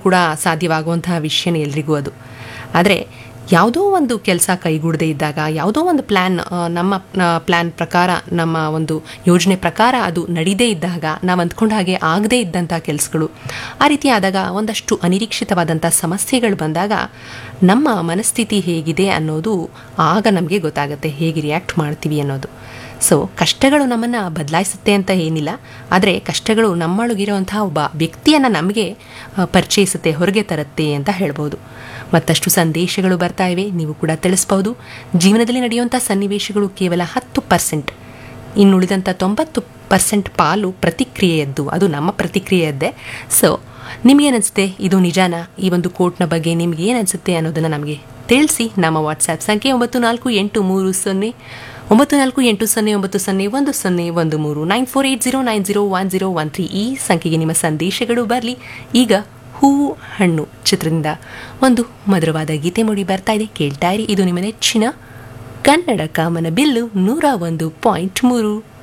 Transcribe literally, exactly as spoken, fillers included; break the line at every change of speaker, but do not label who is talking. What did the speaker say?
ಕೂಡ ಸಾಧ್ಯವಾಗುವಂತಹ ವಿಷಯನೇ ಎಲ್ರಿಗೂ ಅದು. ಆದರೆ ಯಾವುದೋ ಒಂದು ಕೆಲಸ ಕೈಗೂಡದೇ ಇದ್ದಾಗ, ಯಾವುದೋ ಒಂದು ಪ್ಲ್ಯಾನ್ ನಮ್ಮ ಪ್ಲ್ಯಾನ್ ಪ್ರಕಾರ, ನಮ್ಮ ಒಂದು ಯೋಜನೆ ಪ್ರಕಾರ ಅದು ನಡೀದೇ ಇದ್ದಾಗ, ನಾವು ಅಂದ್ಕೊಂಡ ಹಾಗೆ ಆಗದೇ ಇದ್ದಂಥ ಕೆಲಸಗಳು, ಆ ರೀತಿ ಆದಾಗ ಒಂದಷ್ಟು ಅನಿರೀಕ್ಷಿತವಾದಂಥ ಸಮಸ್ಯೆಗಳು ಬಂದಾಗ ನಮ್ಮ ಮನಸ್ಥಿತಿ ಹೇಗಿದೆ ಅನ್ನೋದು ಆಗ ನಮಗೆ ಗೊತ್ತಾಗುತ್ತೆ, ಹೇಗೆ ರಿಯಾಕ್ಟ್ ಮಾಡ್ತೀವಿ ಅನ್ನೋದು. ಸೊ ಕಷ್ಟಗಳು ನಮ್ಮನ್ನು ಬದಲಾಯಿಸುತ್ತೆ ಅಂತ ಏನಿಲ್ಲ, ಆದರೆ ಕಷ್ಟಗಳು ನಮ್ಮೊಳಗಿರುವಂತಹ ಒಬ್ಬ ವ್ಯಕ್ತಿಯನ್ನು ನಮಗೆ ಪರಿಚಯಿಸುತ್ತೆ, ಹೊರಗೆ ತರುತ್ತೆ ಅಂತ ಹೇಳ್ಬೋದು. ಮತ್ತಷ್ಟು ಸಂದೇಶಗಳು ಬರ್ತಾ ಇವೆ, ನೀವು ಕೂಡ ತಿಳಿಸ್ಬೋದು. ಜೀವನದಲ್ಲಿ ನಡೆಯುವಂಥ ಸನ್ನಿವೇಶಗಳು ಕೇವಲ ಹತ್ತು ಪರ್ಸೆಂಟ್, ಇನ್ನುಳಿದಂಥ ತೊಂಬತ್ತು ಪರ್ಸೆಂಟ್ ಪಾಲು ಪ್ರತಿಕ್ರಿಯೆಯದ್ದು, ಅದು ನಮ್ಮ ಪ್ರತಿಕ್ರಿಯೆಯದ್ದೇ. ಸೊ ನಿಮಗೇನಿಸುತ್ತೆ, ಇದು ನಿಜಾನ? ಈ ಒಂದು ಕೋಟ್ನ ಬಗ್ಗೆ ನಿಮ್ಗೆ ಏನನ್ಸುತ್ತೆ ಅನ್ನೋದನ್ನು ನಮಗೆ ತಿಳಿಸಿ. ನಮ್ಮ ವಾಟ್ಸ್ಆ್ಯಪ್ ಸಂಖ್ಯೆ ಒಂಬತ್ತು ನಾಲ್ಕು ಎಂಟು ಮೂರು ಸೊನ್ನೆ ಒಂಬತ್ತು ನಾಲ್ಕು ಎಂಟು ಸೊನ್ನೆ ಒಂಬತ್ತು ಸೊನ್ನೆ ಒಂದು ಸೊನ್ನೆ ಒಂದು ಮೂರು nine four eight zero nine zero one zero one three ಈ ಸಂಖ್ಯೆಗೆ ನಿಮ್ಮ ಸಂದೇಶಗಳು ಬರಲಿ. ಈಗ ಹೂವು ಹಣ್ಣು ಚಿತ್ರದಿಂದ ಒಂದು ಮಧುರವಾದ ಗೀತೆ ಮೂಡಿ ಬರ್ತಾ ಇದೆ, ಕೇಳ್ತಾ ಇರಿ. ಇದು ನಿಮ್ಮ ನೆಚ್ಚಿನ ಕನ್ನಡ ಕಾಮನ ಬಿಲ್ಲು ನೂರ ಒಂದು ಪಾಯಿಂಟ್ ಮೂರು.